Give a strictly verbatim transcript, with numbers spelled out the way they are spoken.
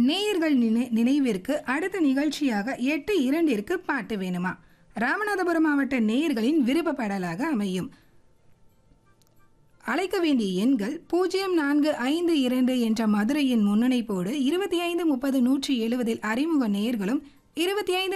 நேயர்கள் நினை நினைவிற்கு அடுத்த நிகழ்ச்சியாக எட்டு இரண்டிற்கு பாட்டு வேணுமா ராமநாதபுரம் மாவட்ட நேயர்களின் விருப்ப பாடலாக அமையும். அழைக்க வேண்டிய எண்கள் பூஜ்ஜியம் நான்கு ஐந்து இரண்டு என்ற மதுரையின் முன்னணைப்போடு இருபத்தி ஐந்து முப்பது நூற்றி எழுபதில் அறிமுக நேயர்களும் இருபத்தி ஐந்து